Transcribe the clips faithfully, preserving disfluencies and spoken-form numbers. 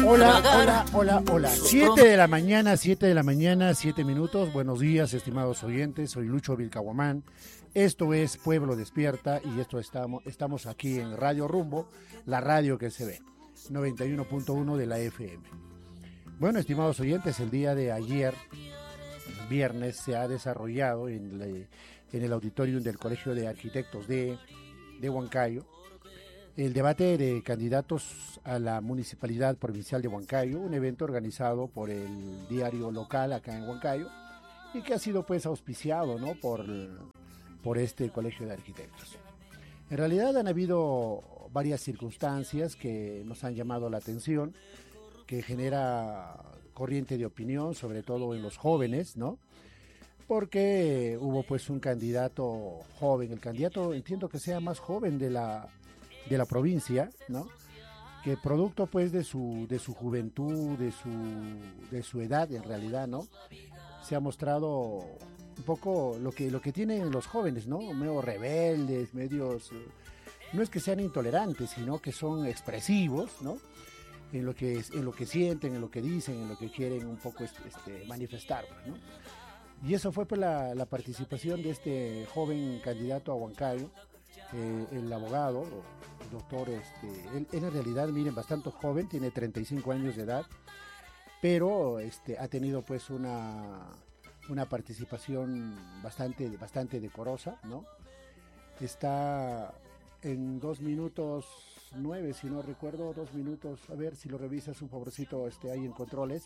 Hola, hola, hola, hola. Siete de la mañana, siete de la mañana, siete minutos. Buenos días, estimados oyentes. Soy Lucho Vilcahuamán. Esto es Pueblo Despierta y esto estamos, estamos aquí en Radio Rumbo, la radio que se ve, noventa y uno punto uno de la F M. Bueno, estimados oyentes, el día de ayer, viernes, se ha desarrollado en, la, en el auditorium del Colegio de Arquitectos de, de Huancayo el debate de candidatos a la Municipalidad Provincial de Huancayo, un evento organizado por el diario local acá en Huancayo y que ha sido pues auspiciado, ¿no?, por, por este Colegio de Arquitectos. En realidad han habido varias circunstancias que nos han llamado la atención, que genera corriente de opinión, sobre todo en los jóvenes, ¿no? Porque hubo pues un candidato joven, el candidato entiendo que sea más joven de la de la provincia, ¿no?, que producto pues de su de su juventud, de su de su edad en realidad, ¿no?, se ha mostrado un poco lo que lo que tienen los jóvenes, ¿no?, medio rebeldes, medios, no es que sean intolerantes, sino que son expresivos, ¿no?, en lo que en lo que sienten, en lo que dicen, en lo que quieren un poco este, manifestar, ¿no? Y eso fue pues la, la participación de este joven candidato a Huancayo, eh, el abogado, el doctor, este, él, él en realidad, miren, bastante joven, tiene treinta y cinco años de edad, pero este, ha tenido pues una, una participación bastante, bastante decorosa, ¿no? Está en dos minutos nueve, si no recuerdo, dos minutos, a ver si lo revisas un favorcito, este, ahí en controles.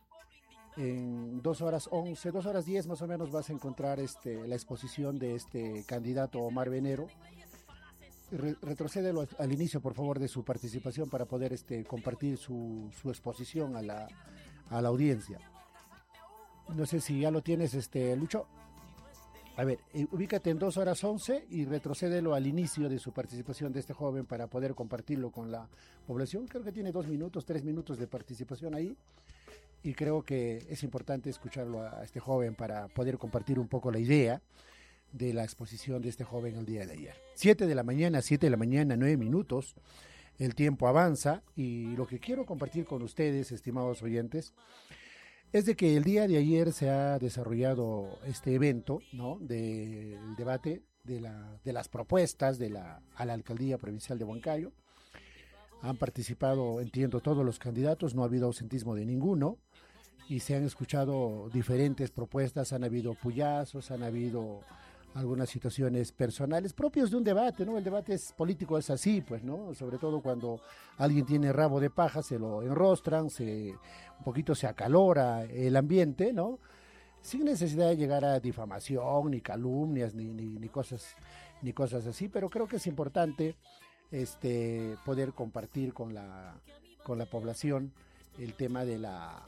En dos horas once, dos horas diez más o menos vas a encontrar este, la exposición de este candidato Omar Venero. Re, retrocédelo al inicio, por favor, de su participación para poder este, compartir su, su exposición a la, a la audiencia. No sé si ya lo tienes, este, Lucho. A ver, eh, ubícate en dos horas once y retrocédelo al inicio de su participación de este joven para poder compartirlo con la población. Creo que tiene dos minutos, tres minutos de participación ahí. Y creo que es importante escucharlo a este joven para poder compartir un poco la idea de la exposición de este joven el día de ayer. Siete de la mañana, siete de la mañana, nueve minutos. El tiempo avanza y lo que quiero compartir con ustedes, estimados oyentes, es de que el día de ayer se ha desarrollado este evento, ¿no?, del debate de, la, de las propuestas de la, a la alcaldía provincial de Huancayo. Han participado, entiendo, todos los candidatos, no ha habido ausentismo de ninguno y se han escuchado diferentes propuestas, han habido puyazos, han habido algunas situaciones personales propios de un debate, ¿no? El debate es político, es así, pues, ¿no? Sobre todo cuando alguien tiene rabo de paja, se lo enrostran, se, un poquito se acalora el ambiente, ¿no? Sin necesidad de llegar a difamación, ni calumnias, ni, ni, ni cosas, ni cosas así, pero creo que es importante este poder compartir con la con la población el tema de la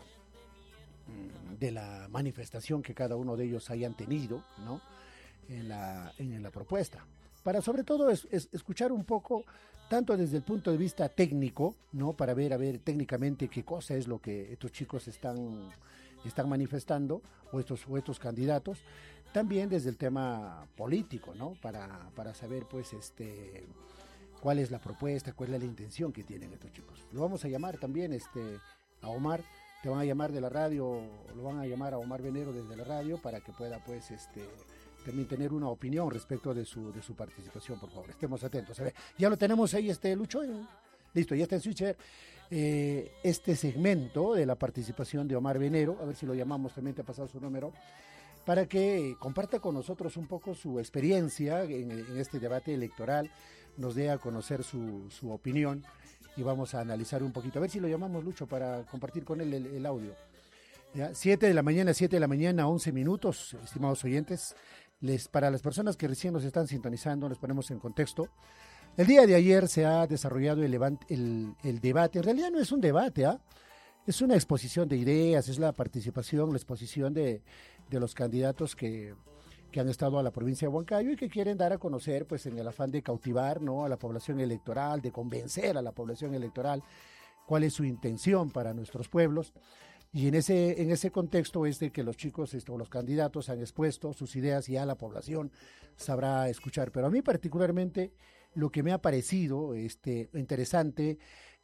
de la manifestación que cada uno de ellos hayan tenido, ¿no?, en la en la propuesta, para sobre todo es, es escuchar un poco tanto desde el punto de vista técnico, ¿no?, para ver a ver técnicamente qué cosa es lo que estos chicos están están manifestando o estos o estos candidatos, también desde el tema político, ¿no?, para para saber pues este cuál es la propuesta, cuál es la intención que tienen estos chicos. Lo vamos a llamar también este a Omar, te van a llamar de la radio, lo van a llamar a Omar Venero desde la radio para que pueda pues este también tener una opinión respecto de su de su participación, por favor. Estemos atentos. A ver, ya lo tenemos ahí, este Lucho. Listo, ya está en switcher. Eh, este segmento de la participación de Omar Venero, a ver si lo llamamos, también te ha pasado su número, para que comparta con nosotros un poco su experiencia en, en este debate electoral, nos dé a conocer su, su opinión y vamos a analizar un poquito. A ver si lo llamamos, Lucho, para compartir con él el, el audio. ¿Ya? siete de la mañana, siete de la mañana, once minutos, estimados oyentes. Les, para las personas que recién nos están sintonizando, les ponemos en contexto. El día de ayer se ha desarrollado el, el, el debate. En realidad no es un debate, ¿ah? Es una exposición de ideas, es la participación, la exposición de, de los candidatos que, que han estado a la provincia de Huancayo y que quieren dar a conocer, pues en el afán de cautivar, ¿no?, a la población electoral, de convencer a la población electoral cuál es su intención para nuestros pueblos. Y en ese, en ese contexto es de que los chicos, esto, los candidatos han expuesto sus ideas y ya la población sabrá escuchar. Pero a mí particularmente lo que me ha parecido este, interesante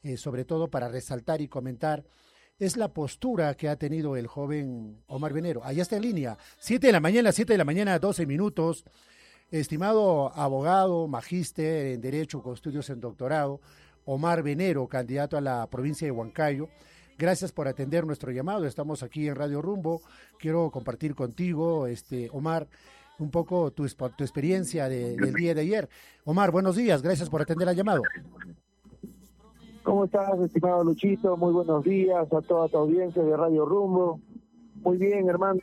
eh, sobre todo para resaltar y comentar, es la postura que ha tenido el joven Omar Venero. Allá está en línea, siete de la mañana, siete de la mañana, doce minutos. Estimado abogado, magíster en Derecho con estudios en doctorado, Omar Venero, candidato a la provincia de Huancayo. Gracias por atender nuestro llamado. Estamos aquí en Radio Rumbo. Quiero compartir contigo, este Omar, un poco tu, tu experiencia de, del día de ayer. Omar, buenos días. Gracias por atender el llamado. ¿Cómo estás, estimado Luchito? Muy buenos días a toda tu audiencia de Radio Rumbo. Muy bien, hermano.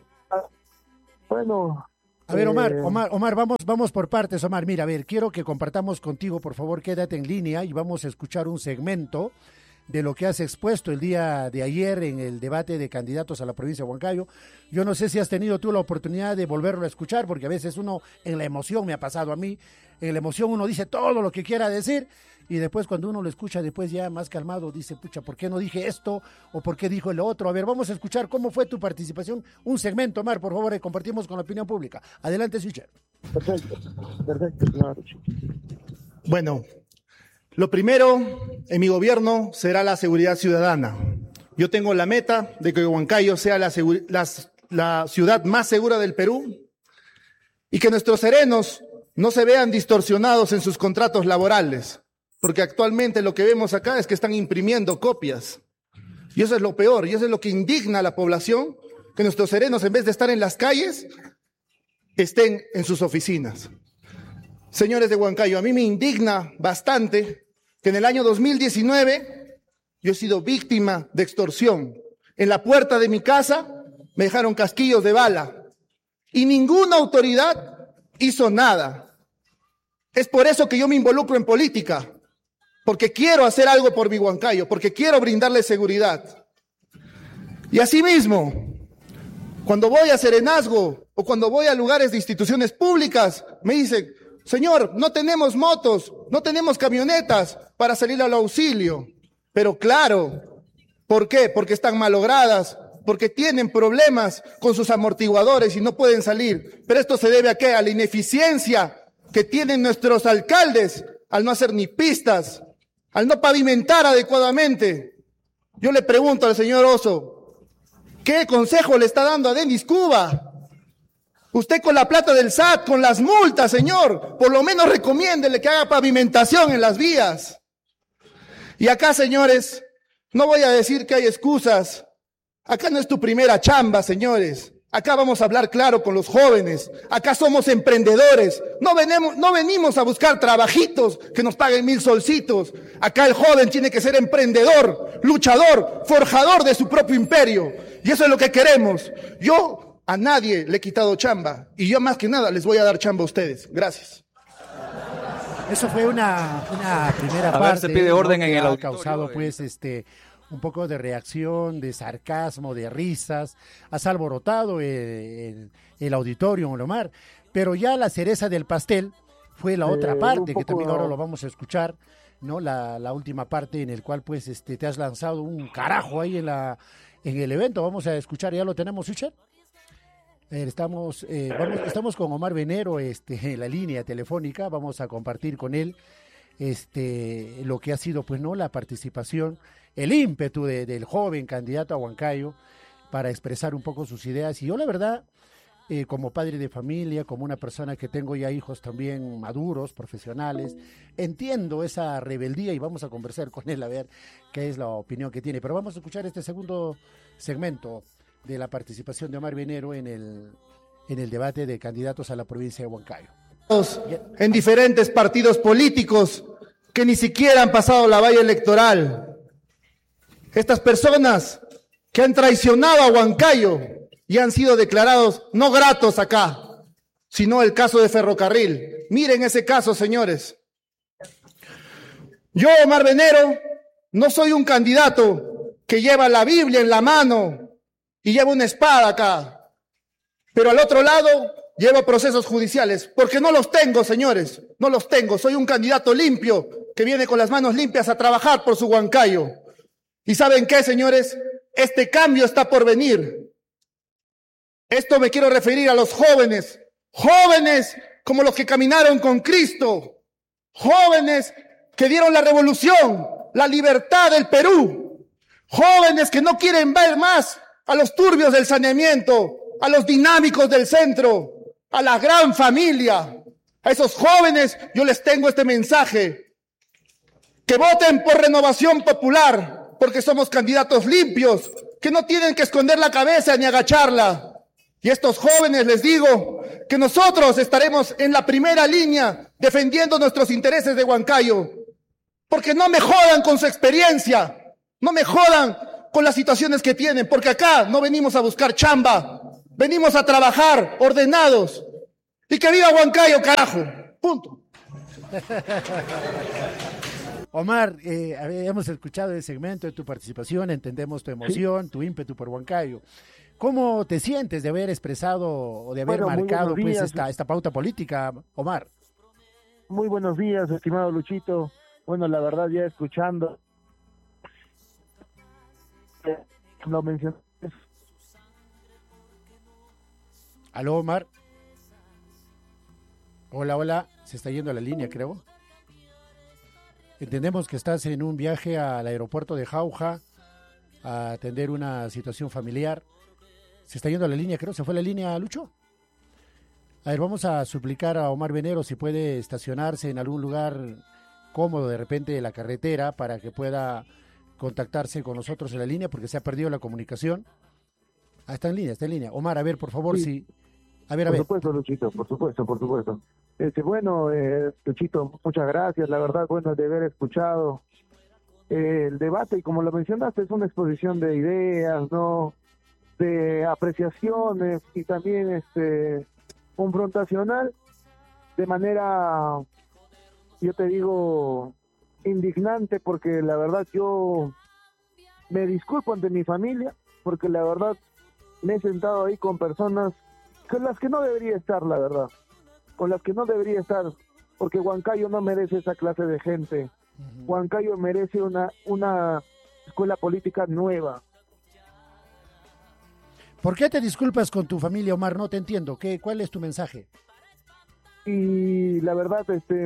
Bueno... A ver, Omar, Omar, Omar, vamos, vamos por partes, Omar. Mira, a ver, quiero que compartamos contigo, por favor, quédate en línea y vamos a escuchar un segmento de lo que has expuesto el día de ayer en el debate de candidatos a la provincia de Huancayo. Yo no sé si has tenido tú la oportunidad de volverlo a escuchar, porque a veces uno, en la emoción, me ha pasado a mí, en la emoción uno dice todo lo que quiera decir, y después cuando uno lo escucha después ya más calmado, dice, pucha, ¿por qué no dije esto? ¿O por qué dijo el otro? A ver, vamos a escuchar cómo fue tu participación. Un segmento, Omar, por favor, y compartimos con la opinión pública. Adelante, Switcher. Perfecto, perfecto, claro. Bueno, lo primero en mi gobierno será la seguridad ciudadana. Yo tengo la meta de que Huancayo sea la, la, la ciudad más segura del Perú y que nuestros serenos no se vean distorsionados en sus contratos laborales. Porque actualmente lo que vemos acá es que están imprimiendo copias. Y eso es lo peor, y eso es lo que indigna a la población, que nuestros serenos, en vez de estar en las calles, estén en sus oficinas. Señores de Huancayo, a mí me indigna bastante que en el año dos mil diecinueve yo he sido víctima de extorsión. En la puerta de mi casa me dejaron casquillos de bala y ninguna autoridad hizo nada. Es por eso que yo me involucro en política. Porque quiero hacer algo por mi Huancayo, porque quiero brindarle seguridad. Y asimismo, cuando voy a serenazgo o cuando voy a lugares de instituciones públicas, me dicen, señor, no tenemos motos, no tenemos camionetas para salir al auxilio. Pero claro, ¿por qué? Porque están malogradas, porque tienen problemas con sus amortiguadores y no pueden salir. Pero esto se debe a qué? A la ineficiencia que tienen nuestros alcaldes al no hacer ni pistas, al no pavimentar adecuadamente. Yo le pregunto al señor Oso, ¿qué consejo le está dando a Denis Cuba? Usted con la plata del S A T, con las multas, señor, por lo menos recomiéndele que haga pavimentación en las vías. Y acá, señores, no voy a decir que hay excusas. Acá no es tu primera chamba, señores. Acá vamos a hablar claro con los jóvenes. Acá somos emprendedores. No venimos, no venimos a buscar trabajitos que nos paguen mil solcitos. Acá el joven tiene que ser emprendedor, luchador, forjador de su propio imperio. Y eso es lo que queremos. Yo a nadie le he quitado chamba. Y yo más que nada les voy a dar chamba a ustedes. Gracias. Eso fue una, una primera a parte. Ver, se pide orden ¿no? en que el ha auditorio, causado, eh. pues, este... un poco de reacción, de sarcasmo, de risas. Has alborotado el, el, el auditorio, Omar. Pero ya la cereza del pastel fue la otra Eh, parte, un que también poco- ahora lo vamos a escuchar, ¿no? La, la última parte en el cual, pues, este, te has lanzado un carajo ahí en la en el evento. Vamos a escuchar, ya lo tenemos, Sucher. Eh, Estamos, eh, vamos, estamos con Omar Venero, este, en la línea telefónica. Vamos a compartir con él este, lo que ha sido, pues, no, la participación, el ímpetu de, del joven candidato a Huancayo para expresar un poco sus ideas. Y yo, la verdad, eh, como padre de familia, como una persona que tengo ya hijos también maduros, profesionales, entiendo esa rebeldía y vamos a conversar con él a ver qué es la opinión que tiene. Pero vamos a escuchar este segundo segmento de la participación de Omar Venero en el, en el debate de candidatos a la provincia de Huancayo. En diferentes partidos políticos que ni siquiera han pasado la valla electoral. Estas personas que han traicionado a Huancayo y han sido declarados no gratos acá, sino el caso de Ferrocarril. Miren ese caso, señores. Yo, Omar Venero, no soy un candidato que lleva la Biblia en la mano y lleva una espada acá. Pero al otro lado llevo procesos judiciales, porque no los tengo, señores, no los tengo. Soy un candidato limpio que viene con las manos limpias a trabajar por su Huancayo. ¿Y saben qué, señores? Este cambio está por venir. Esto me quiero referir a los jóvenes, jóvenes como los que caminaron con Cristo, jóvenes que dieron la revolución, la libertad del Perú. Jóvenes que no quieren ver más a los turbios del saneamiento, a los dinámicos del centro, a la gran familia. A esos jóvenes yo les tengo este mensaje: que voten por Renovación Popular, porque somos candidatos limpios, que no tienen que esconder la cabeza ni agacharla. Y a estos jóvenes les digo que nosotros estaremos en la primera línea defendiendo nuestros intereses de Huancayo, porque no me jodan con su experiencia, no me jodan con las situaciones que tienen, porque acá no venimos a buscar chamba, venimos a trabajar ordenados. Y que viva Huancayo, carajo. Punto. Omar, eh, hemos escuchado el segmento de tu participación, entendemos tu emoción, tu ímpetu por Huancayo. ¿Cómo te sientes de haber expresado o de haber Bueno, marcado pues días. esta, esta pauta política, Omar? Muy buenos días, estimado Luchito. Bueno, la verdad, ya escuchando eh, lo mencioné. ¿Aló, Omar? Hola, hola, se está yendo la línea, creo. Entendemos que estás en un viaje al aeropuerto de Jauja a atender una situación familiar. Se está yendo la línea, creo. ¿Se fue la línea, Lucho? A ver, vamos a suplicar a Omar Venero si puede estacionarse en algún lugar cómodo de repente de la carretera para que pueda contactarse con nosotros en la línea porque se ha perdido la comunicación. Ah, está en línea, está en línea. Omar, a ver, por favor, Sí. si... A ver, a Por ver. supuesto, Luchito, por supuesto, por supuesto. Este, bueno, eh, Luchito, muchas gracias. La verdad, bueno, de haber escuchado eh, el debate y como lo mencionaste, es una exposición de ideas, ¿no? De apreciaciones y también este confrontacional de manera, yo te digo, indignante, porque la verdad yo me disculpo ante mi familia, porque la verdad me he sentado ahí con personas con las que no debería estar, la verdad, con las que no debería estar, porque Huancayo no merece esa clase de gente. Uh-huh. Huancayo merece una, una escuela política nueva. ¿Por qué te disculpas con tu familia, Omar? No te entiendo. ¿Qué, ¿Cuál es tu mensaje? Y la verdad, este,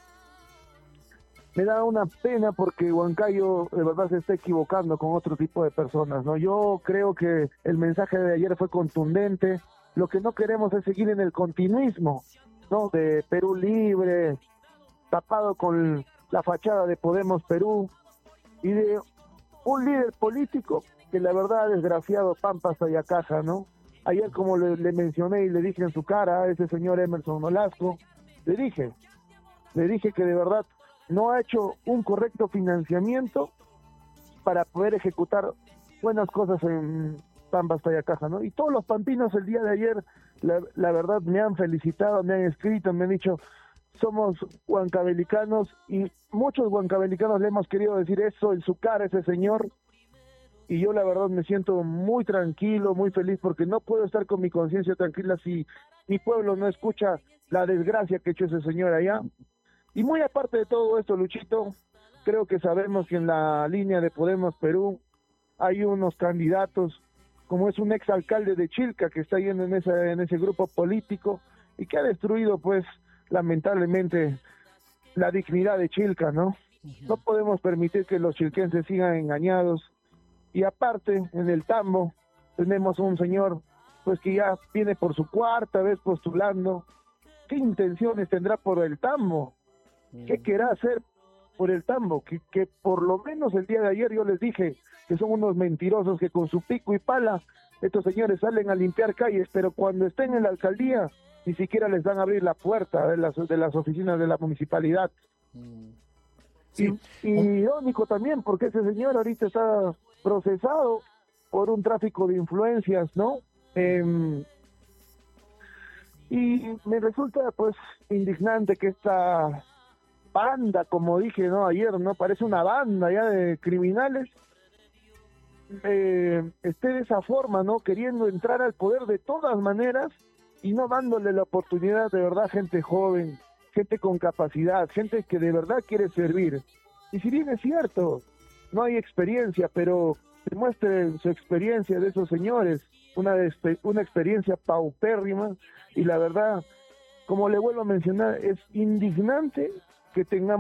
me da una pena porque Huancayo de verdad se está equivocando con otro tipo de personas, ¿no? Yo creo que el mensaje de ayer fue contundente. Lo que no queremos es seguir en el continuismo, ¿no? De Perú libre, tapado con la fachada de Podemos Perú, y de un líder político que la verdad ha desgraciado Pampas y Acaja, ¿no? Ayer, como le, le mencioné y le dije en su cara a ese señor Emerson Nolasco, le dije, le dije que de verdad no ha hecho un correcto financiamiento para poder ejecutar buenas cosas en Pampas y Acaja, ¿no? Y todos los pampinos el día de ayer, la, la verdad, me han felicitado, me han escrito, me han dicho, somos huancavelicanos, y muchos huancavelicanos le hemos querido decir eso en su cara a ese señor, y yo la verdad me siento muy tranquilo, muy feliz, porque no puedo estar con mi conciencia tranquila si mi pueblo no escucha la desgracia que ha hecho ese señor allá. Y muy aparte de todo esto, Luchito, creo que sabemos que en la línea de Podemos Perú hay unos candidatos, como es un exalcalde de Chilca que está yendo en ese, en ese grupo político y que ha destruido, pues, lamentablemente, la dignidad de Chilca, ¿no? Uh-huh. No podemos permitir que los chilquenses sigan engañados. Y aparte, en el Tambo, tenemos un señor, pues, que ya viene por su cuarta vez postulando. ¿Qué intenciones tendrá por el Tambo? Uh-huh. ¿Qué querrá hacer por el Tambo? Que, que por lo menos el día de ayer yo les dije que son unos mentirosos, que con su pico y pala estos señores salen a limpiar calles, pero cuando estén en la alcaldía ni siquiera les dan a abrir la puerta de las, de las oficinas de la municipalidad. Mm. Sí. Y, y irónico también, porque ese señor ahorita está procesado por un tráfico de influencias, ¿no? Eh, y me resulta, pues, indignante que esta banda, como dije, ¿no? Ayer, ¿no? Parece una banda ya de criminales, eh, esté de esa forma, ¿no? Queriendo entrar al poder de todas maneras y no dándole la oportunidad de verdad a gente joven, gente con capacidad, gente que de verdad quiere servir. Y si bien es cierto, no hay experiencia, pero demuestren su experiencia de esos señores, una, una experiencia paupérrima, y la verdad, como le vuelvo a mencionar, es indignante que tengamos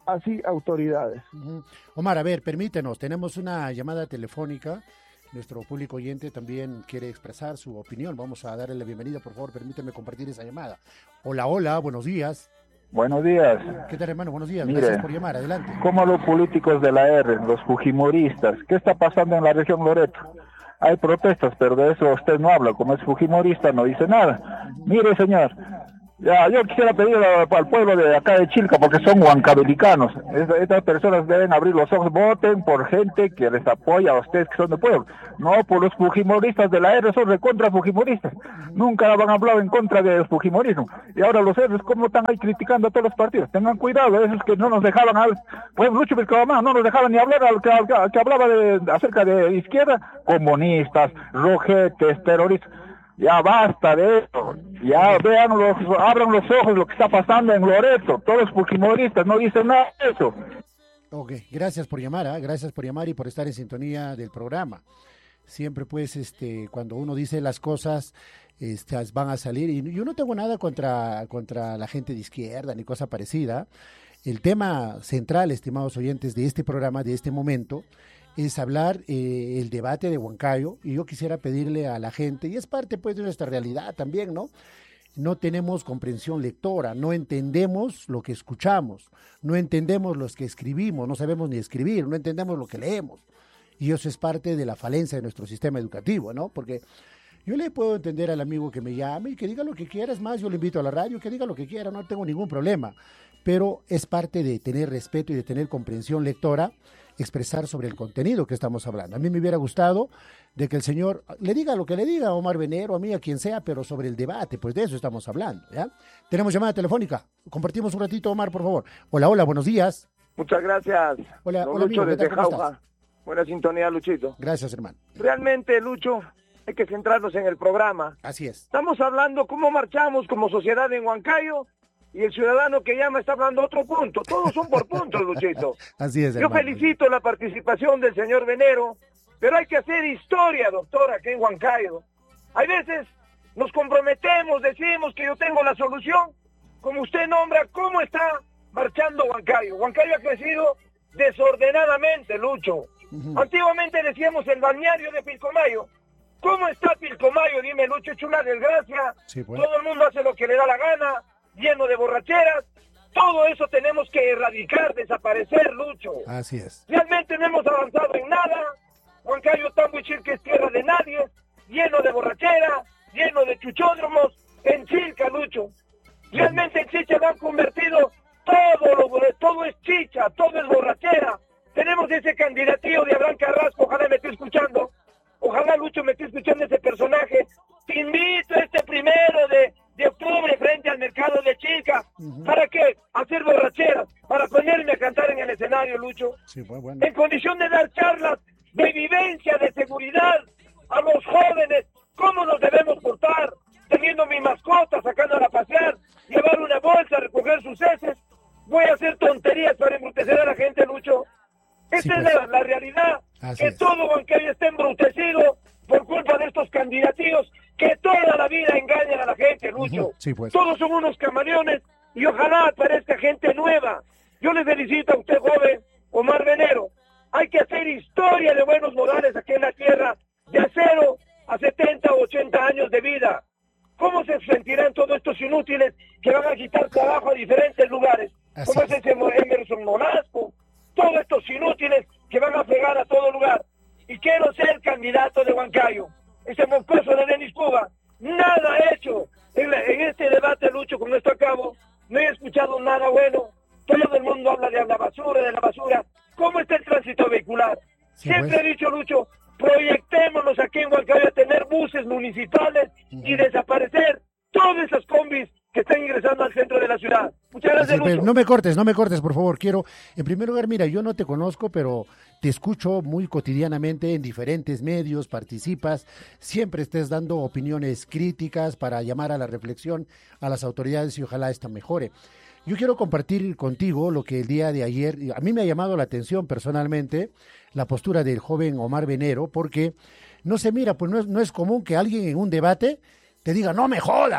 así autoridades. Uh-huh. Omar, a ver, permítenos, tenemos una llamada telefónica. Nuestro público oyente también quiere expresar su opinión. Vamos a darle la bienvenida, por favor, permíteme compartir esa llamada. Hola, hola, buenos días. Buenos días. ¿Qué tal, hermano? Buenos días. Mire, gracias por llamar, adelante. Como los políticos de la R, los fujimoristas, ¿qué está pasando en la región Loreto? Hay protestas, pero de eso usted no habla. Como es fujimorista, no dice nada. Mire, señor, ya, yo quisiera pedir al pueblo de acá de Chilca, porque son huancavelicanos. Estas, estas personas deben abrir los ojos, voten por gente que les apoya a ustedes que son del pueblo. No por los fujimoristas de la R, son recontra fujimoristas. Nunca han hablado en contra del fujimorismo. Y ahora los R, ¿cómo están ahí criticando a todos los partidos? Tengan cuidado, esos que no nos dejaban, al, pues Lucho Vilcabamán, no nos dejaban ni hablar al que, al, al que hablaba de, acerca de izquierda, comunistas, rojetes, terroristas. Ya basta de eso, ya vean los, abran los ojos lo que está pasando en Loreto, todos los fujimoristas no dicen nada de eso. Ok, gracias por llamar, ¿eh? gracias por llamar y por estar en sintonía del programa. Siempre pues, este, cuando uno dice las cosas, estas van a salir, y yo no tengo nada contra, contra la gente de izquierda ni cosa parecida. El tema central, estimados oyentes, de este programa, de este momento, es hablar eh, el debate de Huancayo, y yo quisiera pedirle a la gente, y es parte pues de nuestra realidad también, ¿no? No tenemos comprensión lectora, no entendemos lo que escuchamos, no entendemos lo que escribimos, no sabemos ni escribir, no entendemos lo que leemos, y eso es parte de la falencia de nuestro sistema educativo, ¿no? Porque yo le puedo entender al amigo que me llame y que diga lo que quiera, es más, yo le invito a la radio, que diga lo que quiera, no tengo ningún problema, pero es parte de tener respeto y de tener comprensión lectora, expresar sobre el contenido que estamos hablando. A mí me hubiera gustado de que el señor le diga lo que le diga a Omar Venero, a mí, a quien sea, pero sobre el debate, pues de eso estamos hablando, ¿ya? Tenemos llamada telefónica, compartimos un ratito, Omar, por favor. Hola, hola, buenos días. Muchas gracias. Hola, Don hola, Lucho amigo, desde ¿cómo estás? Jauja. Buena sintonía, Luchito. Gracias, hermano. Realmente, Lucho, hay que centrarnos en el programa. Así es. Estamos hablando cómo marchamos como sociedad en Huancayo, y el ciudadano que llama está hablando otro punto. Todos son por puntos, Luchito. Así es, Yo hermano. felicito la participación del señor Venero, pero hay que hacer historia, doctora, aquí en Huancayo. Hay veces nos comprometemos, decimos que yo tengo la solución, como usted nombra, ¿cómo está marchando Huancayo? Huancayo ha crecido desordenadamente, Lucho. Uh-huh. Antiguamente decíamos el balneario de Pilcomayo. ¿Cómo está Pilcomayo? Dime, Lucho, es una desgracia. Sí, pues. Todo el mundo hace lo que le da la gana, lleno de borracheras. Todo eso tenemos que erradicar, desaparecer, Lucho. Así es. Realmente no hemos avanzado en nada. Huancayo Tambuichil, que es tierra de nadie, lleno de borrachera, lleno de chuchódromos, en Chilca, Lucho. Realmente en Chicha lo han convertido todo, lo, todo es chicha, todo es borrachera. Tenemos ese candidatío de Abraham Carrasco, ojalá me esté escuchando. Ojalá, Lucho, me esté escuchando ese personaje. Te invito este primero de, de octubre frente al mercado de Chilca. Uh-huh. ¿Para qué? Hacer borracheras, para ponerme a cantar en el escenario, Lucho. Sí, fue bueno. En condición de dar charlas de vivencia, de seguridad a los jóvenes, cómo nos debemos portar, teniendo mi mascota, sacándola a pasear, llevar una bolsa, recoger sus heces. Voy a hacer tonterías para embrutecer a la gente, Lucho. Esta sí, pues. es la, la realidad. Así que es. Todo Huancayo está embrutecido por culpa de estos candidatos que toda la vida engañan a la gente, Lucho. Uh-huh. Sí, pues. Todos son unos camaleones y ojalá aparezca gente nueva. Yo le felicito a usted, joven Omar Venero. Hay que hacer historia de buenos modales aquí en la tierra, de cero a setenta o ochenta años de vida. ¿Cómo se sentirán todos estos inútiles que van a quitar trabajo a diferentes lugares? Así ¿Cómo es ese Emerson Nolasco? Todos estos inútiles que van a fregar a todo lugar. Y quiero ser candidato de Huancayo. Ese mocoso de Denis Cuba, nada ha hecho. En, la, en este debate, Lucho, con esto a cabo, no he escuchado nada bueno. Todo el mundo habla de la basura, de la basura. ¿Cómo está el tránsito vehicular? Sí, Siempre pues. he dicho, Lucho, proyectémonos aquí en Huancayo a tener buses municipales uh-huh. y desaparecer todas esas combis que están ingresando al centro de la ciudad. Muchas gracias, sí, Lucho. No me cortes, no me cortes, por favor. Quiero, en primer lugar, mira, yo no te conozco, pero te escucho muy cotidianamente en diferentes medios, participas, siempre estés dando opiniones críticas para llamar a la reflexión a las autoridades y ojalá esta mejore. Yo quiero compartir contigo lo que el día de ayer, a mí me ha llamado la atención personalmente, la postura del joven Omar Venero, porque no se mira, pues no es, no es común que alguien en un debate te diga, no me jodan,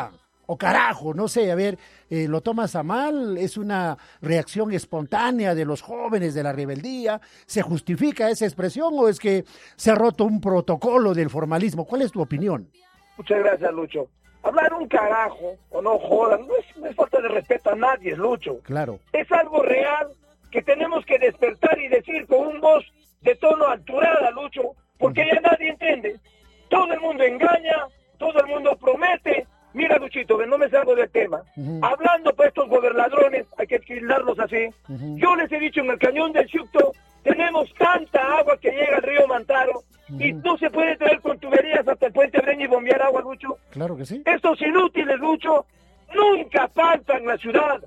o carajo, no sé, a ver, eh, ¿lo tomas a mal? ¿Es una reacción espontánea de los jóvenes de la rebeldía? ¿Se justifica esa expresión o es que se ha roto un protocolo del formalismo? ¿Cuál es tu opinión? Muchas gracias, Lucho. Hablar un carajo, o no jodan, no es, no es falta de respeto a nadie, Lucho. Claro. Es algo real que tenemos que despertar y decir con un voz de tono alturada, Lucho, porque uh-huh. ya nadie entiende. Todo el mundo engaña, todo el mundo promete. Mira, Luchito, que no me salgo del tema. Uh-huh. Hablando para estos gobernadores, hay que tildarlos así. Uh-huh. Yo les he dicho, en el cañón del Chucto tenemos tanta agua que llega al río Mantaro uh-huh. y no se puede traer con tuberías hasta el puente Breña y bombear agua, Lucho. Claro que sí. Estos inútiles, Lucho, nunca faltan en la ciudad.